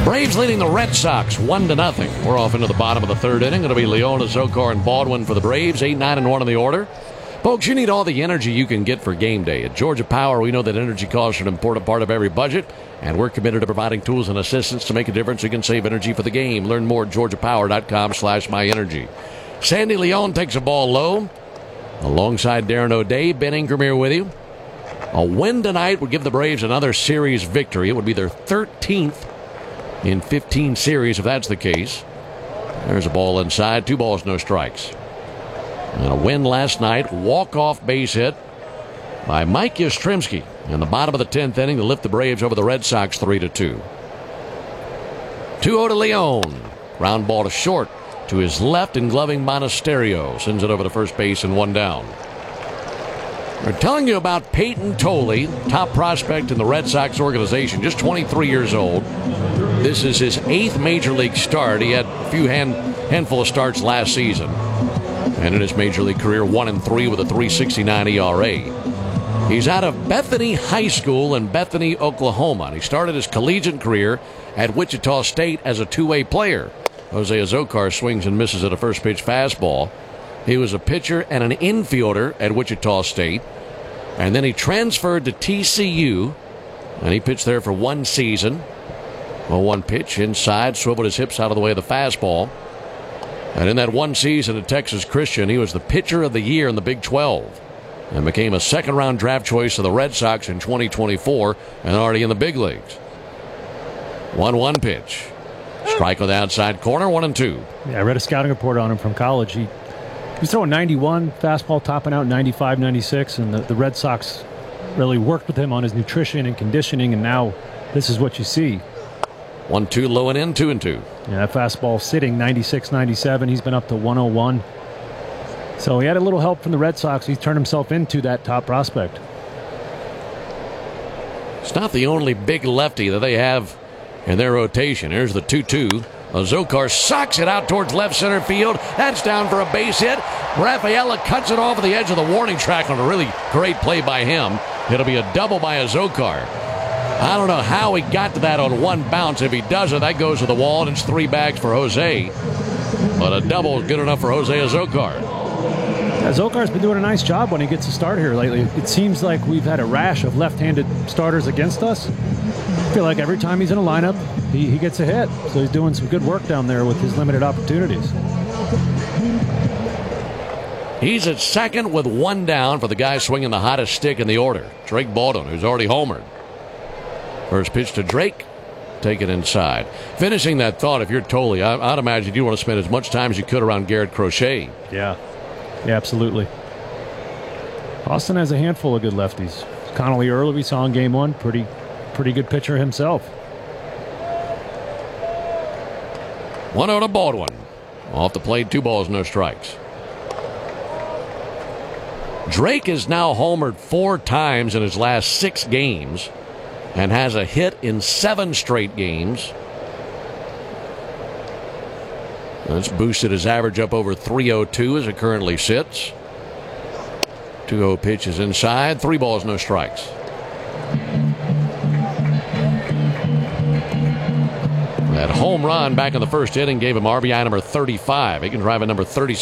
Braves leading the Red Sox 1-0. We're off into the bottom of the third inning. It'll be Leone, Zokar, and Baldwin for the Braves. 8, 9, and 1 in the order. Folks, you need all the energy you can get for game day. At Georgia Power, we know that energy costs are an important part of every budget, and we're committed to providing tools and assistance to make a difference. You can save energy for the game. Learn more at georgiapower.com/myenergy. Sandy Leone takes a ball low. Alongside Darren O'Day, Ben Ingram here with you. A win tonight would give the Braves another series victory. It would be their 13th in 15 series if that's the case. There's a ball inside. 2 balls, no strikes. And a win last night. Walk-off base hit by Mike Yastrzemski in the bottom of the 10th inning to lift the Braves over the Red Sox 3-2. 2-0 to Leone. Ground ball to short to his left, and gloving Monasterio sends it over to first base and 1 down. We're telling you about Peyton Tolley, top prospect in the Red Sox organization, just 23 years old. This is his 8th major league start. He had a few handful of starts last season. And in his major league career, 1-3 with a 3.69 ERA. He's out of Bethany High School in Bethany, Oklahoma. And he started his collegiate career at Wichita State as a two-way player. Jose Zokar swings and misses at a first pitch fastball. He was a pitcher and an infielder at Wichita State. And then he transferred to TCU, and he pitched there for 1 season. Well, 1 pitch inside, swiveled his hips out of the way of the fastball. And in that 1 season at Texas Christian, he was the pitcher of the year in the Big 12 and became a second-round draft choice of the Red Sox in 2024 and already in the big leagues. 1-1 pitch. Strike on the outside corner, 1-2. Yeah, I read a scouting report on him from college. He was throwing 91, fastball topping out 95, 96, and the Red Sox really worked with him on his nutrition and conditioning, and now this is what you see. 1-2 low and in, 2-2. Yeah, that fastball sitting 96, 97. He's been up to 101. So he had a little help from the Red Sox. He's turned himself into that top prospect. It's not the only big lefty that they have in their rotation. Here's the 2-2. Zokar socks it out towards left center field. That's down for a base hit. Rafaela cuts it off the edge of the warning track on a really great play by him. It'll be a double by Zokar. I don't know how he got to that on 1 bounce. If he does it, that goes to the wall, and it's 3 bags for Jose. But a double is good enough for Jose Zokar. Yeah, Zokar's been doing a nice job when he gets a start here lately. It seems like we've had a rash of left-handed starters against us. I feel like every time he's in a lineup, he gets a hit. So he's doing some good work down there with his limited opportunities. He's at second with 1 down for the guy swinging the hottest stick in the order, Drake Baldwin, who's already homered. First pitch to Drake. Take it inside. Finishing that thought, if you're Tolley, I'd imagine you want to spend as much time as you could around Garrett Crochet. Yeah, absolutely. Austin has a handful of good lefties. Connolly Early, we saw in Game 1. Pretty good pitcher himself. 1-0 to Baldwin. Off the plate, 2 balls, no strikes. Drake has now homered 4 times in his last 6 games. And has a hit in 7 straight games. That's boosted his average up over 302 as it currently sits. 2-0 pitch is inside. 3 balls, no strikes. That home run back in the first inning gave him RBI number 35. He can drive a number 36.